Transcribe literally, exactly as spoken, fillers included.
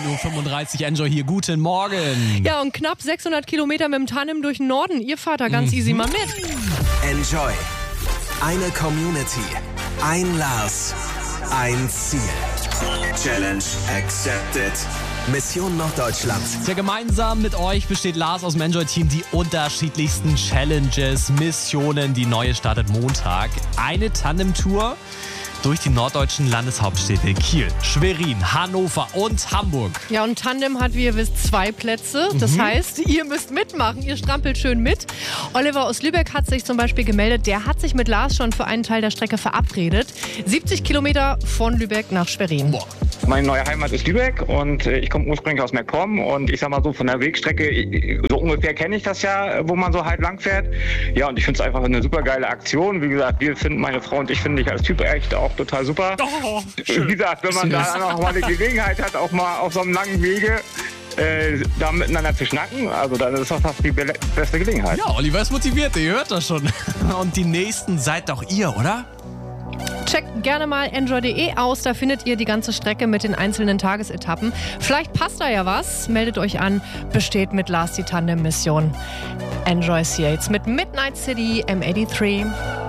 Uhr fünfunddreißig, Enjoy hier, guten Morgen. Ja, und knapp sechshundert Kilometer mit dem Tandem durch den Norden. Ihr fahrt da ganz mhm. easy mal mit. Enjoy. Eine Community. Ein Lars. Ein Ziel. Challenge accepted. Mission Norddeutschland. Ja, gemeinsam mit euch besteht Lars aus dem Enjoy-Team die unterschiedlichsten Challenges, Missionen. Die neue startet Montag. Eine Tandem-Tour durch die norddeutschen Landeshauptstädte Kiel, Schwerin, Hannover und Hamburg. Ja, und Tandem hat, wie ihr wisst, zwei Plätze. Das mhm. heißt, ihr müsst mitmachen. Ihr strampelt schön mit. Oliver aus Lübeck hat sich zum Beispiel gemeldet. Der hat sich mit Lars schon für einen Teil der Strecke verabredet. siebzig Kilometer von Lübeck nach Schwerin. Boah. Meine neue Heimat ist Lübeck und ich komme ursprünglich aus MacPom und ich sag mal so von der Wegstrecke, so ungefähr kenne ich das ja, wo man so halt lang fährt. Ja, und ich finde es einfach eine super geile Aktion. Wie gesagt, wir finden, meine Frau und ich finde dich als Typ echt auch total super. Oh, wie gesagt, wenn man da auch mal eine Gelegenheit hat, auch mal auf so einem langen Wege äh, da miteinander zu schnacken, also dann ist das fast die be- beste Gelegenheit. Ja, Oliver ist motiviert, ihr hört das schon. Und die nächsten seid doch ihr, oder? Checkt gerne mal enjoy punkt de aus, da findet ihr die ganze Strecke mit den einzelnen Tagesetappen. Vielleicht passt da ja was, meldet euch an, besteht mit Lars die Tandem-Mission. Enjoy ist hier jetzt mit Midnight City M dreiundachtzig.